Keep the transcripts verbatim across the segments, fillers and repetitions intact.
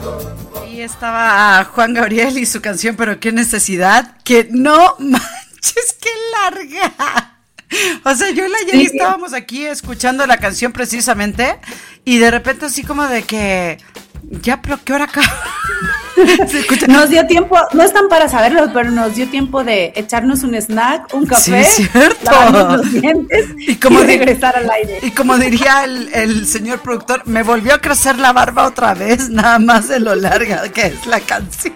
Ahí estaba Juan Gabriel y su canción, pero qué necesidad, que no manches, qué larga. O sea, yo y la Jenny sí. estábamos aquí escuchando la canción precisamente y de repente así como de que, ya, pero ¿qué hora acaba? Nos dio tiempo, no están para saberlo, pero nos dio tiempo de echarnos un snack, un café, sí, cierto. lavarnos los dientes y, como y regresar di- al aire. Y como diría el, el señor productor, me volvió a crecer la barba otra vez, nada más de lo larga que es la canción.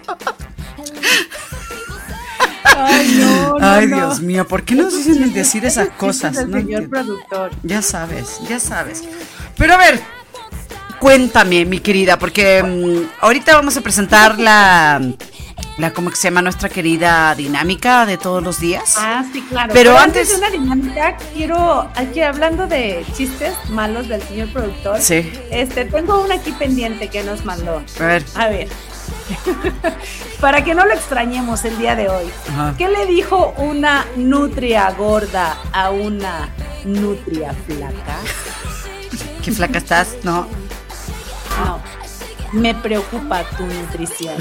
Ay, no, no, Ay, no. Dios mío, ¿por qué nos dicen decir esas cosas? El no señor entiendo. productor. Ya sabes, ya sabes. Pero a ver, cuéntame, mi querida, porque um, ahorita vamos a presentar la, la, ¿cómo que se llama? Nuestra querida dinámica de todos los días. Ah, sí, claro. Pero, Pero antes, antes de una dinámica, quiero, aquí hablando de chistes malos del señor productor, sí. este, tengo una aquí pendiente que nos mandó. A ver. A ver. Para que no lo extrañemos el día de hoy. Ajá. ¿Qué le dijo una nutria gorda a una nutria flaca? ¿Qué flaca estás? No. No. Me preocupa tu nutrición.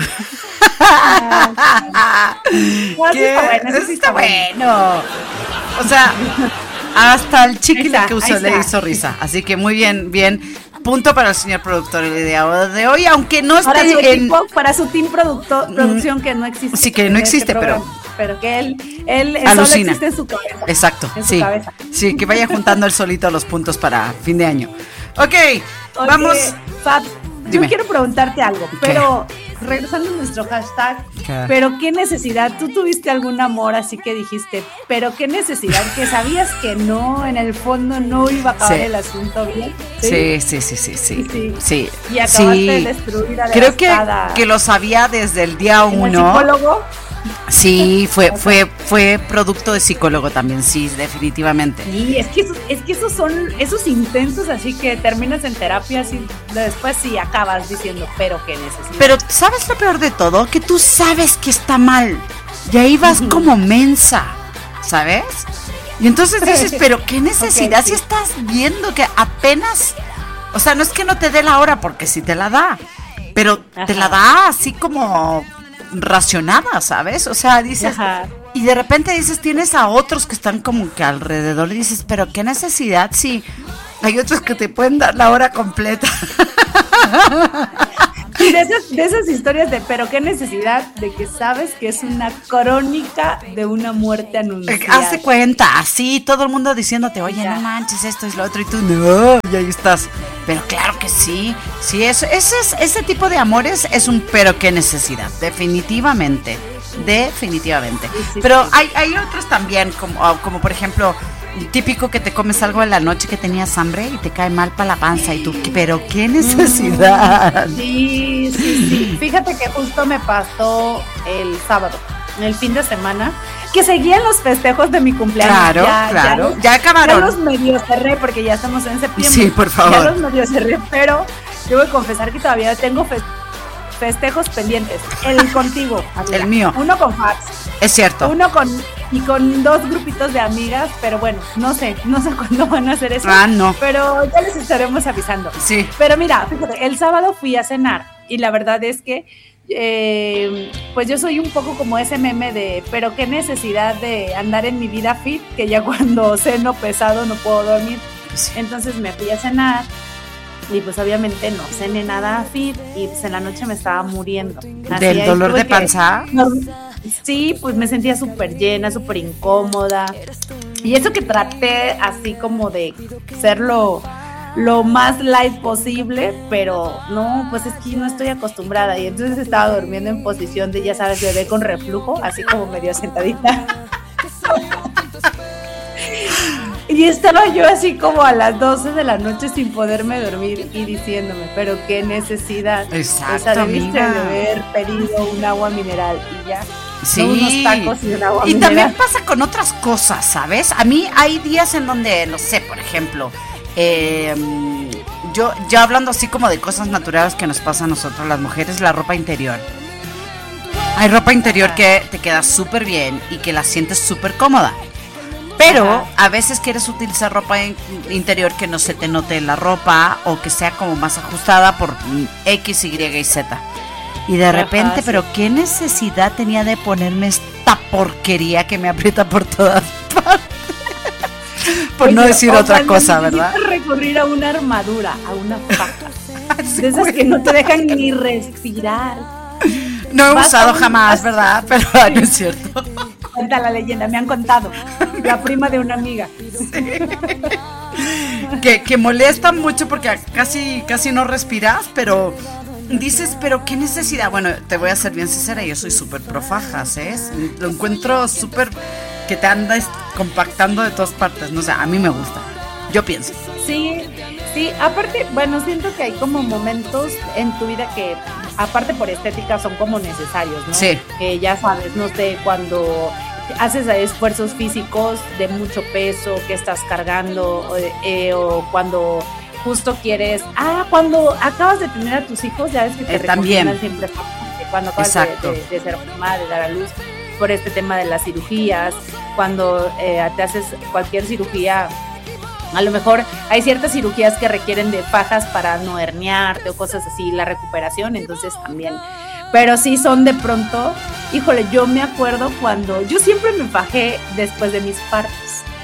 ¿Qué? Eso, bueno, eso sí está bueno. bueno. O sea, hasta el chiquile que usó le hizo risa. Así que muy bien, bien. Punto para el señor productor el día de hoy, aunque no esté para su en... equipo, para su team producto, producción que no existe. Sí, que no existe, este pero... Pero que él, él alucina. Solo existe en su cabeza. Exacto, en sí. Su cabeza. Sí, que vaya juntando él solito los puntos para fin de año. Ok, okay vamos... Fab, Dime. yo quiero preguntarte algo, pero regresando a nuestro hashtag, ¿qué? Pero qué necesidad, tú tuviste algún amor así que dijiste, pero qué necesidad, que sabías que no, en el fondo no iba a acabar sí. el asunto bien. Sí, sí, sí, sí, sí. sí, sí. Y acabaste sí. de destruir a la Creo que, que lo sabía desde el día uno. ¿El psicólogo? Sí, fue, fue, fue producto de psicólogo también, sí, definitivamente. Sí, es que esos, es que esos son esos intentos así que terminas en terapia así, después sí acabas diciendo, pero qué necesidad. Pero ¿sabes lo peor de todo? Que tú sabes que está mal y ahí vas uh-huh. como mensa, ¿sabes? Y entonces dices, pero qué necesidad okay, sí. si estás viendo que apenas, o sea, no es que no te dé la hora porque sí te la da, pero Ajá. te la da así como... racionada, ¿sabes? O sea, dices, Ajá. y de repente dices, tienes a otros que están como que alrededor y dices, pero qué necesidad si hay otros que te pueden dar la hora completa. Y de esas, de esas historias de, pero qué necesidad de que sabes que es una crónica de una muerte anunciada. Hazte cuenta, así todo el mundo diciéndote, oye, ya. no manches, esto es lo otro, y tú, no, y ahí estás. Pero claro que sí, sí, eso, ese, es, ese tipo de amores es un pero qué necesidad, definitivamente, definitivamente. Sí, sí, pero sí. Hay, hay otros también, como, como por ejemplo... típico que te comes algo en la noche que tenías hambre y te cae mal para la panza y tú, pero qué necesidad. Sí, sí, sí. Fíjate que justo me pasó el sábado, el fin de semana, que seguían los festejos de mi cumpleaños. Claro, ya, claro. Ya, ya acabaron. Ya los medio cerré porque ya estamos en septiembre. Sí, por favor. Ya los medio cerré, pero debo confesar que todavía tengo fe- festejos pendientes. El contigo, amiga. El mío. Uno con Fax. Es cierto. Uno con y con dos grupitos de amigas, pero bueno, no sé, no sé cuándo van a hacer eso. Ah, no. Pero ya les estaremos avisando. Sí. Pero mira, fíjate, el sábado fui a cenar y la verdad es que eh, pues yo soy un poco como ese meme de, pero qué necesidad de andar en mi vida fit, que ya cuando ceno pesado no puedo dormir. Sí. Entonces me fui a cenar. Y pues obviamente no cené nada fit y pues en la noche me estaba muriendo. Así ¿Del dolor de panza? Que, no, sí, pues me sentía súper llena, súper incómoda. Y eso que traté así como de ser lo, lo más light posible, pero no, pues es que no estoy acostumbrada. Y entonces estaba durmiendo en posición de, ya sabes, bebé con reflujo, así como medio sentadita. Y estaba yo así como a las doce de la noche sin poderme dormir y diciéndome, pero qué necesidad. Exacto, o sea, debiste amiga. de haber pedido un agua mineral y ya. Sí. No unos tacos y un agua y mineral. también pasa con otras cosas, ¿sabes? A mí hay días en donde, no sé, por ejemplo, eh, yo, yo hablando así como de cosas naturales que nos pasa a nosotros las mujeres, la ropa interior. Hay ropa interior que te queda súper bien y que la sientes súper cómoda. Pero Ajá. a veces quieres utilizar ropa in- interior que no se te note la ropa o que sea como más ajustada por X, Y y Z. Y de Ajá, repente, sí. pero qué necesidad tenía de ponerme esta porquería que me aprieta por todas partes. Por Oye, no decir o otra cuando cosa, ¿verdad? necesitas recurrir a una armadura, a una faja. Sí, De esas güey. que no te dejan ni respirar. No he Vas usado a un- jamás, ¿verdad? Pero ah, no es cierto. Cuenta la leyenda, me han contado. La prima de una amiga. Que, que molesta mucho porque casi, casi no respiras, pero dices, pero qué necesidad. Bueno, te voy a ser bien sincera, yo soy súper pro fajas, ¿eh? Lo encuentro súper que te andas compactando de todas partes. No sé, a mí me gusta. Yo pienso. Sí, sí, aparte, bueno, siento que hay como momentos en tu vida que, aparte por estética, son como necesarios, ¿no? Sí. Que ya sabes, no sé, cuando haces esfuerzos físicos de mucho peso que estás cargando, o, eh, o cuando justo quieres, ah, cuando acabas de tener a tus hijos, ya ves que te Eh, también. recomiendan siempre cuando acabas de, Exacto. de, de ser mamá, de dar a luz, por este tema de las cirugías, cuando eh, te haces cualquier cirugía. A lo mejor hay ciertas cirugías que requieren de fajas para no herniarte o cosas así, la recuperación, entonces también. Pero sí son de pronto, híjole, yo me acuerdo cuando, yo siempre me fajé después de mis partos,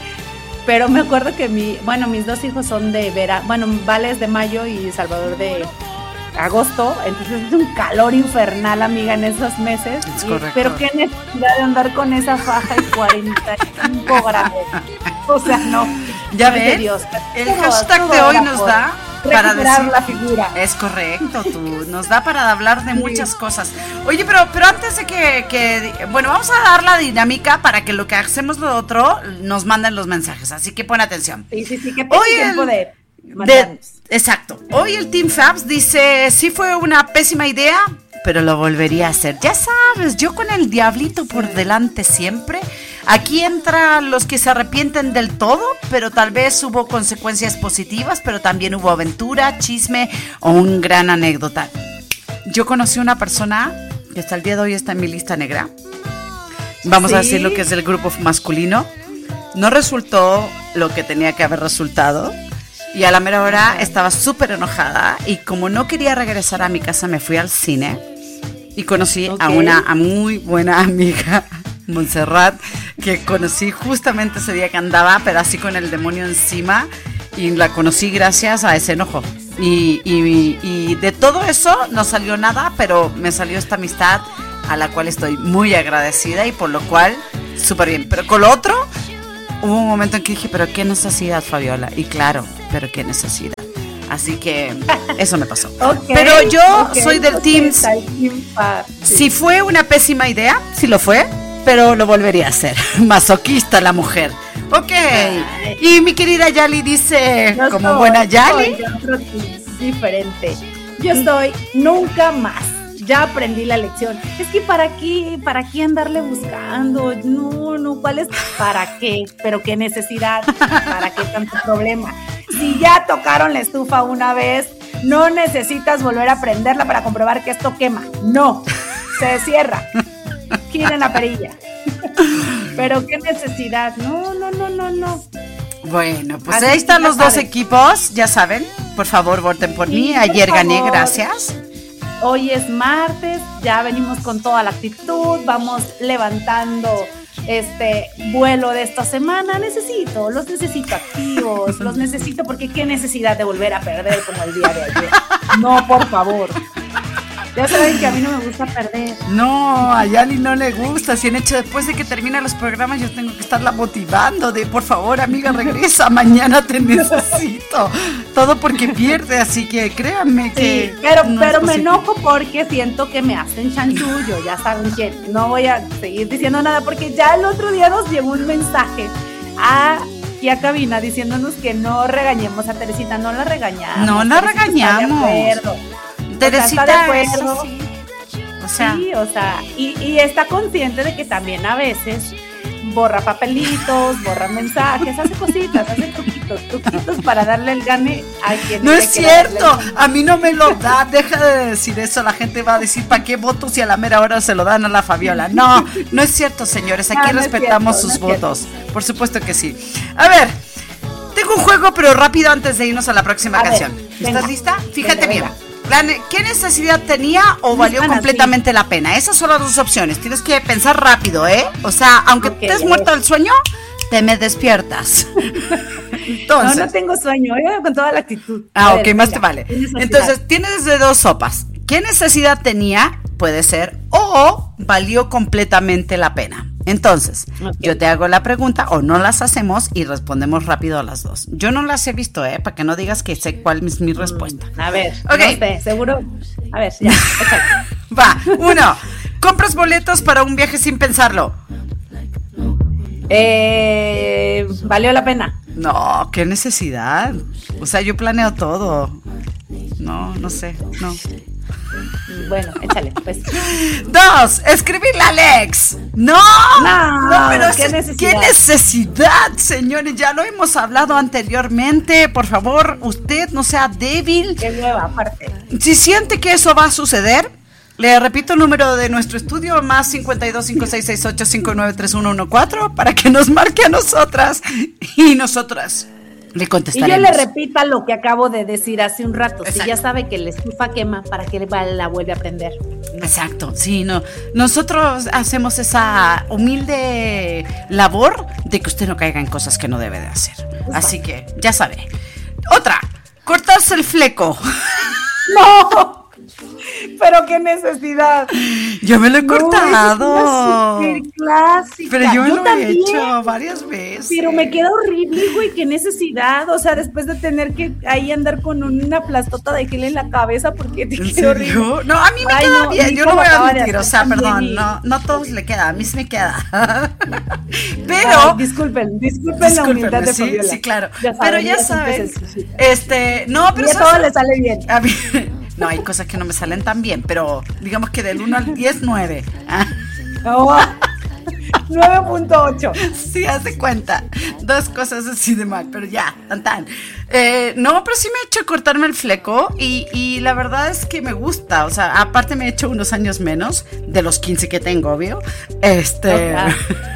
pero me acuerdo que mi, bueno, mis dos hijos son de verano, bueno, Vale es de mayo y Salvador de agosto, entonces es un calor infernal, amiga, en esos meses. Es Y- correcto. pero qué necesidad de andar con esa faja y cuarenta y cinco grados. O sea, no. Ya no es de ves, Dios. el Todo- hashtag todo de hoy era nos por da para recuperar decir... la figura. Es correcto, tú. Nos da para hablar de Sí. muchas cosas. Oye, pero, pero antes de que, que... Bueno, vamos a dar la dinámica para que lo que hacemos lo otro nos manden los mensajes. Así que pon atención. Sí, sí, sí, que tengo Hoy tiempo el- de De- mandarnos. exacto. Hoy el Team Fabs dice, sí fue una pésima idea, pero lo volvería a hacer. Ya sabes, yo con el diablito por delante siempre. Aquí entran los que se arrepienten del todo, pero tal vez hubo consecuencias positivas, pero también hubo aventura, chisme o un gran anécdota. Yo conocí una persona que hasta el día de hoy está en mi lista negra. Vamos a ¿Sí? decir lo que es del grupo masculino. No resultó lo que tenía que haber resultado. Y a la mera hora estaba súper enojada. Y como no quería regresar a mi casa, me fui al cine. Y conocí Ok. a una a muy buena amiga, Montserrat, que conocí justamente ese día que andaba, pero así con el demonio encima. Y la conocí gracias a ese enojo. Y, y, y de todo eso no salió nada, pero me salió esta amistad a la cual estoy muy agradecida y por lo cual súper bien. Pero con lo otro, hubo un momento en que dije, pero qué necesidad, Fabiola. Y claro, pero qué necesidad. Así que eso me pasó. Ok, Pero yo ok, soy del ok, team, está el team Fab, sí. si fue una pésima idea, sí lo fue, pero lo volvería a hacer. Masoquista la mujer. Ok. Ay. Y mi querida Yali dice, Yo como soy- buena Yali, soy de otro team, diferente. Yo soy nunca más. Ya aprendí la lección. Es que para qué, para qué andarle buscando. No, no, ¿cuál es? ¿Para qué? Pero qué necesidad, ¿para qué tanto problema? Si ya tocaron la estufa una vez, no necesitas volver a prenderla para comprobar que esto quema. No, se cierra. Giren la perilla. Pero qué necesidad. No, no, no, no, no. bueno, pues Así ahí están ya los dos saben. equipos, ya saben. Por favor, voten por Sí, mí. por Ayer gané, favor. gracias. Hoy es martes, ya venimos con toda la actitud, vamos levantando este vuelo de esta semana. Necesito, los necesito activos, los necesito porque qué necesidad de volver a perder como el día de ayer. No, por favor. Ya saben que a mí no me gusta perder. No, a Yali no le gusta. Si en hecho después de que terminan los programas yo tengo que estarla motivando de por favor, amiga, regresa, mañana te necesito. Todo porque pierde, así que créanme que Sí, pero, no pero es me posible. enojo porque siento que me hacen chanchullo. Ya saben que no voy a seguir diciendo nada porque ya el otro día nos llegó un mensaje a, aquí a cabina diciéndonos que no regañemos a Teresita. No la regañamos. No la Teresita regañamos. Está de acuerdo. Teresita, O sea, está de acuerdo. eso sí. O sea, Sí, o sea, y, y está consciente de que también a veces borra papelitos, borra mensajes, hace cositas, hace truquitos, truquitos para darle el gane a quien no es cierto, a mí no me lo da, deja de decir eso, la gente va a decir ¿para qué votos si a la mera hora se lo dan a la Fabiola? No, no es cierto, señores, aquí no, no respetamos cierto, sus no votos, por supuesto que sí. A ver, tengo un juego pero rápido antes de irnos a la próxima a canción. Ver, ¿estás venga, lista? Fíjate venga, bien. Venga. ¿Qué necesidad tenía o valió completamente la pena? Esas son las dos opciones. Tienes que pensar rápido, ¿eh? O sea, aunque okay, estés muerto del sueño, te me despiertas. Entonces, no, no tengo sueño, ¿eh? Con toda la actitud. Ah, ver, ok, más te vale. Entonces, tienes de dos sopas. ¿Qué necesidad tenía? Puede ser, o valió completamente la pena. Entonces, okay. yo te hago la pregunta o no las hacemos y respondemos rápido a las dos. Yo no las he visto, ¿eh? Para que no digas que sé cuál es mi respuesta. A ver, okay. no sé, seguro. A ver, ya, va, uno, ¿compras boletos para un viaje sin pensarlo? Eh, ¿valió la pena? No, qué necesidad. O sea, yo planeo todo. No, no sé, no. Bueno, échale, pues. Dos, escribirle a Alex. No, no, no pero ¿qué es, necesidad? ¿qué necesidad, señores? Ya lo hemos hablado anteriormente. Por favor, usted no sea débil. Qué nueva, aparte. Si siente que eso va a suceder, le repito el número de nuestro estudio, más cincuenta y dos, cinco seis seis ocho, cinco nueve tres uno uno cuatro, para que nos marque a nosotras y nosotras le contestaremos. Y yo le repita lo que acabo de decir hace un rato. Exacto. Si ya sabe que la estufa quema, ¿para qué la vuelve a prender? Exacto, sí, no. Nosotros hacemos esa humilde labor de que usted no caiga en cosas que no debe de hacer. Exacto. Así que, ya sabe. Otra, cortarse el fleco. ¡No! Pero qué necesidad. Yo me lo he cortado. No, es una clásica. Pero yo, yo lo también, he hecho varias veces. Pero me queda horrible, güey, qué necesidad. O sea, después de tener que ahí andar con una plastota de gel en la cabeza porque te queda horrible. No, a mí me Ay, queda no, bien, yo no voy a mentir, o sea, perdón, y... no, no a todos le queda, a mí sí me queda. Pero Ay, disculpen, disculpen la humildad de sí, Fabiola. Sí, claro. Ya saben, pero ya, ya saben, este, no, pero y a todo le sale bien. A mí no, hay cosas que no me salen tan bien, pero digamos que del uno al diez, nueve. Oh, nueve punto ocho. Sí, hace cuenta. Dos cosas así de mal, pero ya, tan tan. Eh, no, pero sí me he hecho cortarme el fleco y, y la verdad es que me gusta. O sea, aparte me he hecho unos años menos de los quince que tengo, obvio. Este... Okay.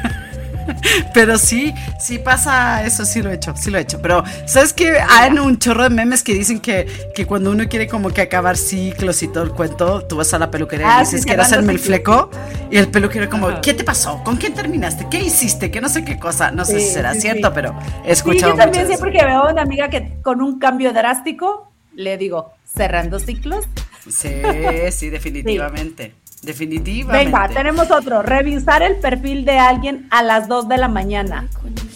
Pero sí, sí pasa eso, sí lo he hecho, sí lo he hecho. Pero, ¿sabes qué? Hay un chorro de memes que dicen que, que cuando uno quiere como que acabar ciclos y todo el cuento, tú vas a la peluquería ah, y dices, sí, ¿quieres hacerme el fleco? Y el peluquero como, ajá, ¿qué te pasó? ¿Con quién terminaste? ¿Qué hiciste? Que no sé qué cosa. No sé sí, si será sí, cierto, sí. pero he escuchado sí, yo también siempre que veo a una amiga que con un cambio drástico, le digo, ¿cerrando ciclos? Sí, sí, definitivamente. Sí. Definitivamente. Venga, tenemos otro. Revisar el perfil de alguien a las dos de la mañana.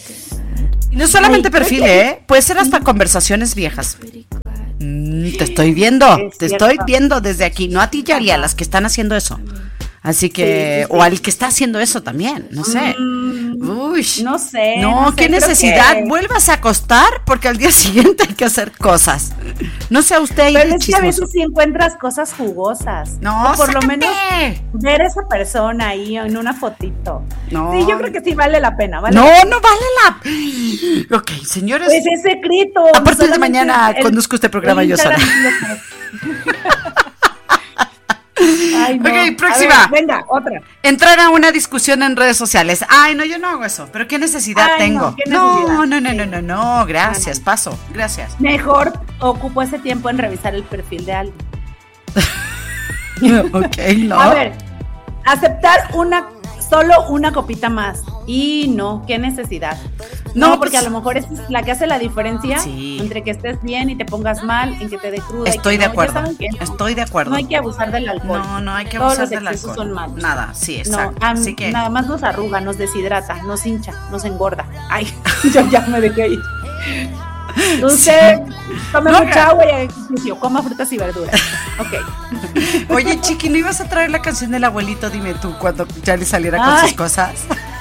Y no solamente Ay, perfil, ¿eh? Puede ser hasta conversaciones viejas. Mm, te estoy viendo, es te cierto. estoy viendo desde aquí. No a ti, Yari, a las que están haciendo eso. Así que, sí, sí, sí. o al que está haciendo eso también, no sé. Mm, Uy, no sé. No, no sé, qué necesidad. Que... Vuelvas a acostar porque al día siguiente hay que hacer cosas. No sé a usted. Pero es que a veces sí encuentras cosas jugosas. No, o por sácate. lo menos ver a esa persona ahí en una fotito. No. Sí, yo creo que sí vale la pena. ¿vale? No, no vale la. Ok, señores. Pues es secreto. A partir de mañana el, conduzco este programa yo sola. Ay, no. Ok, próxima. Ver, venga, otra. Entrar a una discusión en redes sociales. Ay, no, yo no hago eso. Pero ¿qué necesidad Ay, tengo? No, ¿qué necesidad? no, no, no, no, no, no. Gracias, paso. Gracias. Mejor ocupo ese tiempo en revisar el perfil de alguien. Ok, no. A ver, aceptar una, solo una copita más. Y no, qué necesidad. No, no porque pues, a lo mejor es la que hace la diferencia sí. entre que estés bien y te pongas mal, en que te dé cruda. Estoy y que de no, acuerdo. No, Estoy de acuerdo. No hay que abusar del alcohol. No, no hay que abusar Todos del los excesos alcohol. Son malos. Nada, sí, exacto. No, a, Así que... Nada más nos arruga, nos deshidrata, nos hincha, nos engorda. Ay, yo ya me dejé ir. Usted sí. tome no, mucha agua y ejercicio, coma frutas y verduras. Ok. Oye, Chiqui, ¿no ibas a traer la canción del abuelito? Dime tú, cuando ya le saliera con Ay. sus cosas.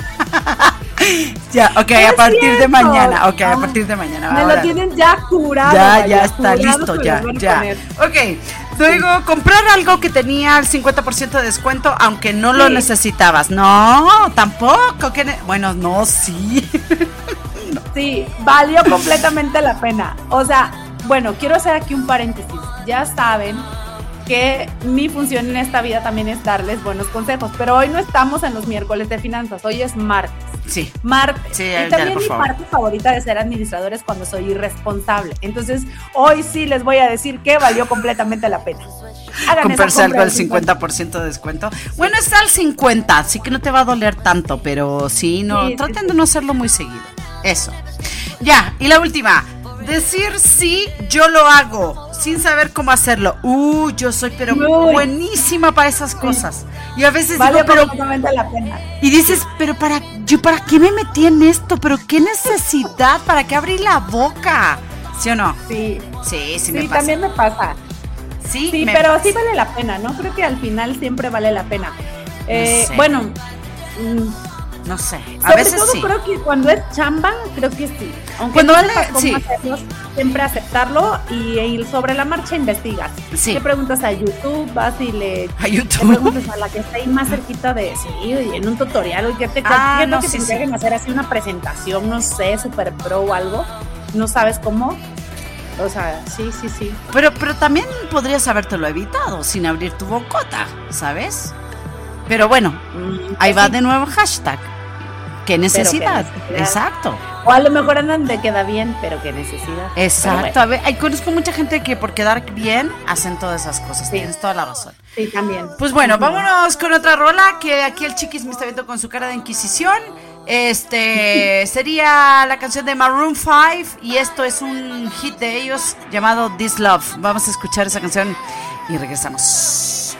Ya, ok, a partir cierto. de mañana. Ok, a partir de mañana. Me ahora. lo tienen ya jurado. Ya, vaya, ya está jurado listo, ya, ya. Ok, Luego, comprar algo que tenía el cincuenta por ciento de descuento, aunque no sí. lo necesitabas. No, tampoco. Que ne- bueno, no, sí. no. Sí, valió completamente la pena. O sea, bueno, quiero hacer aquí un paréntesis. Ya saben que mi función en esta vida también es darles buenos consejos, pero hoy no estamos en los miércoles de finanzas, hoy es martes. Sí. Martes. Sí, y también mi favor. parte favorita de ser administrador es cuando soy irresponsable. Entonces, hoy sí les voy a decir que valió completamente la pena. Hagan comprarse algo al cincuenta por ciento de descuento. Bueno, está al cincuenta, así que no te va a doler tanto, pero sí, no, sí, traten sí, sí. de no hacerlo muy seguido. Eso. Ya, y la última. Decir sí, yo lo hago, sin saber cómo hacerlo. Uh, yo soy pero Uy. buenísima para esas cosas. Y a veces vale, digo, pero la pena. Y dices, pero para yo para qué me metí en esto, pero qué necesidad, para qué abrí la boca. ¿Sí o no? Sí. Sí, sí, sí me pasa. Sí, también me pasa. Sí, sí me pero pasa. sí vale la pena, ¿no? Creo que al final siempre vale la pena. Eh, no sé. Bueno, mmm, no sé, a Sobre veces todo sí. creo que cuando es chamba, creo que sí. Aunque cuando no vale, sepas cómo sí. hacerlo, siempre aceptarlo y, y sobre la marcha investigas. Sí. Le preguntas a YouTube, vas y le, a YouTube. le preguntas a la que está ahí más cerquita de sí, y en un tutorial, o que te ah, no, que sí, te encarguen sí. hacer así una presentación, no sé, super pro o algo, no sabes cómo. O sea, sí, sí, sí. Pero, pero también podrías habértelo evitado sin abrir tu bocota, ¿sabes? Pero bueno, mm, ahí va sí. de nuevo hashtag. ¿Qué necesidad? ¿Qué necesidad? Exacto. O a lo mejor andan de queda bien, pero qué necesidad. Exacto. Bueno. A ver, hay, conozco mucha gente que por quedar bien hacen todas esas cosas. Sí. Tienes toda la razón. Sí, también. Pues bueno, uh-huh. vámonos con otra rola que aquí el Chiquis me está viendo con su cara de inquisición. Este sería la canción de Maroon five y esto es un hit de ellos llamado This Love. Vamos a escuchar esa canción y regresamos.